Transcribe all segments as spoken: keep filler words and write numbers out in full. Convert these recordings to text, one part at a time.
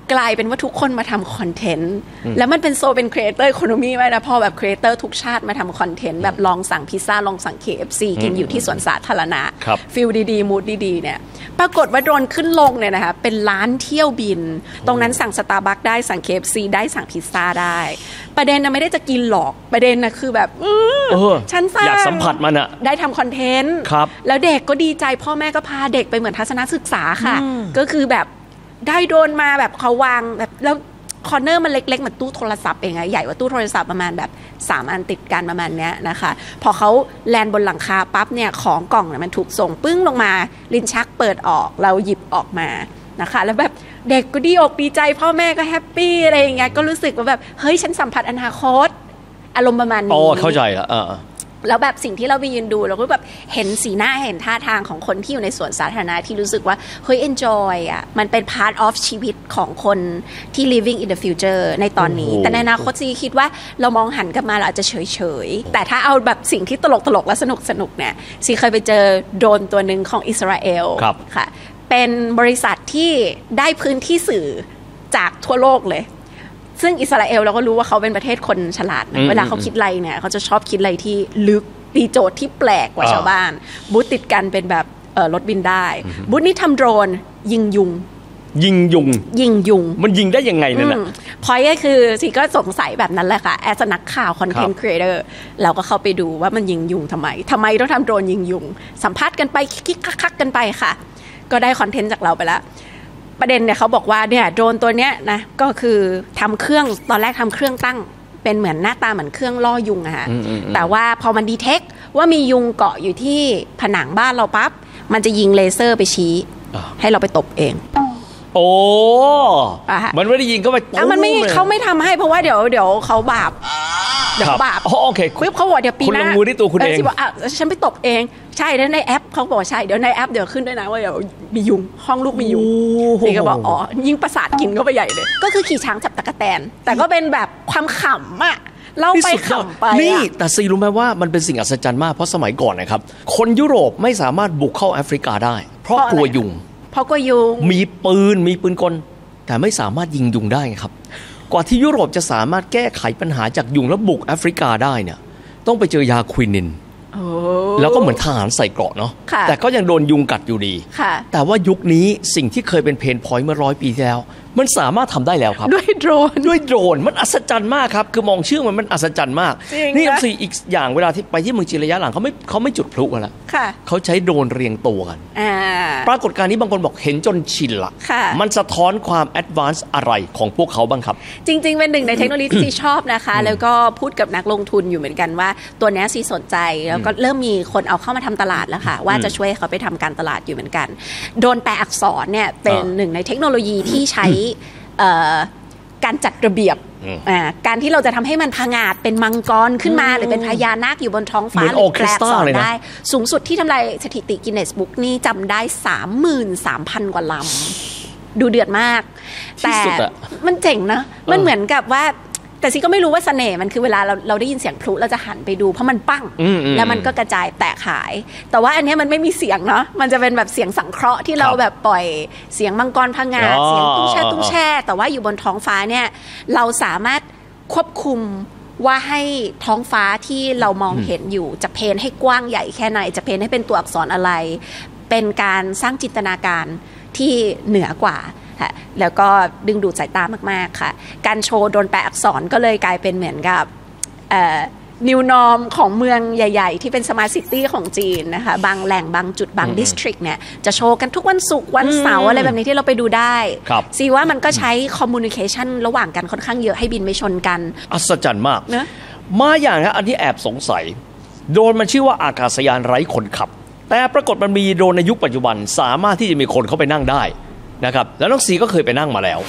กลายเป็นว่าทุกคนมาทำคอนเทนต์แล้วมันเป็นโซเป็นครีเอเตอร์อีโคโนมีไว้นะพอแบบครีเอเตอร์ทุกชาติมาทำคอนเทนต์แบบลองสั่งพิซซ่าลองสั่ง เค เอฟ ซี กินอยู่ที่สวนสาธารณะฟิลดีๆมูดดีๆเนี่ยปรากฏว่าโดรนขึ้นลงเนี่ยนะคะเป็นล้านเที่ยวบินตรงนั้นสั่งสตาร์บัคได้สั่ง เค เอฟ ซี ได้สั่งพิซซ่าได้ประเด็นนะไม่ได้จะกินหรอกประเด็นนะคือแบบฉันสั่งอยากสัมผัสมันอะได้ทำคอนเทนต์แล้วเด็กก็ดีใจพ่อแม่ก็พาเด็กไปเหมือนทัศนศึกษาค่ะก็คือแบบได้โดนมาแบบเขาวางแบบแล้วคอร์เนอร์มันเล็กๆเหมือนตู้โทรศัพท์เองอะใหญ่กว่าตู้โทรศัพท์ประมาณแบบสามอันติดกันประมาณเนี้ยนะคะพอเขาแลนด์บนหลังคาปั๊บเนี่ยของกล่องเนี่ยมันถูกส่งปึ้งลงมาลิ้นชักเปิดออกเราหยิบออกมานะคะแล้วแบบเด็กก็ดีอกดีใจพ่อแม่ก็แฮปปี้อะไรอย่างเงี้ยก็รู้สึกว่าแบบเฮ้ยฉันสัมผัสอนาคตอารมณ์ประมาณนี้อ๋อเข้าใจละเออแล้วแบบสิ่งที่เราไปยืนดูเราก็แบบเห็นสีหน้าเห็นท่าทางของคนที่อยู่ในสวนสาธารณะที่รู้สึกว่าเฮ้ย enjoy อ่ะมันเป็น part of ชีวิตของคนที่ living in the future ในตอนนี้แต่ในอนาคตซีคิดว่าเรามองหันกลับมาเราอาจจะเฉยๆแต่ถ้าเอาแบบสิ่งที่ตลกๆและสนุกๆเนี่ยซีเคยไปเจอโดรนตัวหนึ่งของอิสราเอลค่ะเป็นบริษัทที่ได้พื้นที่สื่อจากทั่วโลกเลยซึ่งอิสราเอลเราก็รู้ว่าเขาเป็นประเทศคนฉลาดเวลาเขาคิดอะไรเนี่ยเขาจะชอบคิดอะไรที่ลึกตีโจทย์ที่แปลกกว่าชาวบ้านบูธติดกันเป็นแบบรถบินได้บูธนี้ทำโดรนยิงยุงยิงยุงยิงยุงมันยิงได้ยังไงนั่นน่ะพอยก็คือสิก็สงสัยแบบนั้นแหละค่ะแอสนักข่าวคอนเทนต์ครีเอเตอร์เราก็เข้าไปดูว่ามันยิงยุงทำไมทำไมต้องทำโดรนยิงยุงสัมภาษณ์กันไปคิกคักกันไปค่ะก็ได้คอนเทนต์จากเราไปแล้วประเด็นเนี่ยเขาบอกว่าเนี่ยโดรนตัวเนี้ยนะก็คือทำเครื่องตอนแรกทำเครื่องตั้งเป็นเหมือนหน้าตาเหมือนเครื่องล่อยุงอะค่ะแต่ว่าพอมันดีเทคว่ามียุงเกาะอยู่ที่ผนังบ้านเราปั๊บมันจะยิงเลเซอร์ไปชี้ให้เราไปตบเองโอ้มันไม่ได้ยิงก็ไปอ่ะมันไม่เขาไม่ทำให้เพราะว่าเดี๋ยวเดี๋ยวเขาบาปเดี๋ยวบาปอ๋อโอเคปุ๊บเขาบอกเดี๋ยวปีหน้าคุณลงมือด้วยตัวคุณเองสิบอกอ่ะฉันไปตบเองใช่แล้วในแอปเขาบอกใช่เดี๋ยวในแอปเดี๋ยวขึ้นด้วยนะว่าเดี๋ยวมียุงห้องลูกมียุงนี่ก็บอกอ๋อยิ่งประสาทกินก็ไปใหญ่เลยก็คือขี่ช้างจับตะกแตนแต่ก็เป็นแบบความขำอ่ะเล่าไปขำไปนี่แต่ซีรู้ไหมว่ามันเป็นสิ่งอัศจรรย์มากเพราะสมัยก่อนนะครับคนยุโรปไม่สามารถบุกเข้าแอฟริกาได้เพราะกลัวยุงเพราะกลัวยุงมีปืนมีปืนกลแต่ไม่สามารถยิงยุงได้ครับกว่าที่ยุโรปจะสามารถแก้ไขปัญหาจากยุงแล้วบุกแอฟริกาได้เนี่ยต้องไปเจอยาควินินแล้วก็เหมือนทหารใส่เกราะเนาะแต่ก็ยังโดนยุงกัดอยู่ดีแต่ว่ายุคนี้สิ่งที่เคยเป็นเพนพอยต์เมื่อร้อยปีที่แล้วมันสามารถทำได้แล้วครับด้วยโดรนด้วยโดรนมันอัศจรรย์มากครับคือมองชื่อมันมันอัศจรรย์มากนี่ครับสิอีกอย่างเวลาที่ไปที่เมืองจีนระยะหลังเขาไม่เขาไม่จุดพลุกันละเขาใช้โดรนเรียงตัวกันปรากฏการณ์นี้บางคนบอกเห็นจนชินละมันสะท้อนความแอดวานซ์อะไรของพวกเขาบ้างครับจริงๆเป็นหนึ่งในเทคโนโลยีที่ชอบนะคะแล้วก็พูดกับนักลงทุนอยู่เหมือนกันว่าตัวนี้ซีสนใจแล้วก็เริ่มมีคนเอาเข้ามาทำตลาดแล้วค่ะว่าจะช่วยเขาไปทำการตลาดอยู่เหมือนกันโดรนแปลอักษรเนี่ยเป็นหนึ่งในเทคโนโลยีที่ใช้การจัดระเบียบการที่เราจะทำให้มันผงาดเป็นมังกรขึ้นมาหรือเป็นพญานาคอยู่บนท้องฟ้าหรือแปลอักษรได้สูงสุดที่ทำลายสถิติกินเนสบุ๊กนี่จำได้ สามหมื่นสามพัน กว่าลำดูเดือดมากแต่มันเจ๋งนะมันเหมือนกับว่าแต่ซิก็ไม่รู้ว่าเสน่ห์มันคือเวลาเราเราได้ยินเสียงพลุเราจะหันไปดูเพราะมันปั้งแล้วมันก็กระจายแตกหายแต่ว่าอันนี้มันไม่มีเสียงเนาะมันจะเป็นแบบเสียงสังเคราะห์ที่เราแบบปล่อยเสียงมังกรผงาดเสียงตุ้งแช่ตุ้งแช่แต่ว่าอยู่บนท้องฟ้าเนี่ยเราสามารถควบคุมว่าให้ท้องฟ้าที่เรามองเห็นอยู่จะเพนให้กว้างใหญ่แค่ไหนจะเพนให้เป็นตัวอักษรอะไรเป็นการสร้างจินตนาการที่เหนือกว่าแล้วก็ดึงดูดสายตามากๆค่ะการโชว์โดรนแปลอักษรก็เลยกลายเป็นเหมือนกับนิวนอร์มของเมืองใหญ่ๆที่เป็นสมาร์ทซิตี้ของจีนนะคะบางแหล่งบางจุดบางดิสทริกเนี่ยจะโชว์กันทุกวันศุกร์วันเสาร์อะไรแบบนี้ที่เราไปดูได้ซีว่ามันก็ใช้คอมมูนิเคชันระหว่างกันค่อนข้างเยอะให้บินไม่ชนกันอัศจรรย์มากนะมาอย่างนะอันที่แอบสงสัยโดรนมันชื่อว่าอากาศยานไร้คนขับแต่ปรากฏมันมีโดรนในยุคปัจจุบันสามารถที่จะมีคนเข้าไปนั่งได้นะครับแล้วน้องซีก็เคยไปนั่งมาแล้ว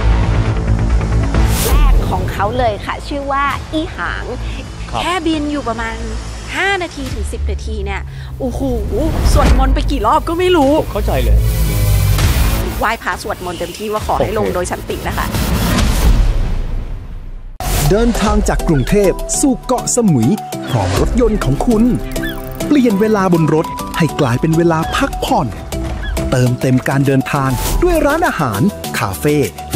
แรกของเขาเลยค่ะชื่อว่าอีหางแค่บินอยู่ประมาณห้านาทีถึงสิบนาทีเนี่ยโอ้โหสวดมนต์ไปกี่รอบก็ไม่รู้เข้าใจเลยไหว้พระสวดมนต์เต็มที่ว่าขอให้ลงโดยสันตินะคะเดินทางจากกรุงเทพสู่เกาะสมุยพร้อมรถยนต์ของคุณเปลี่ยนเวลาบนรถให้กลายเป็นเวลาพักผ่อนเติมเต็มการเดินทางด้วยร้านอาหารคาเฟ่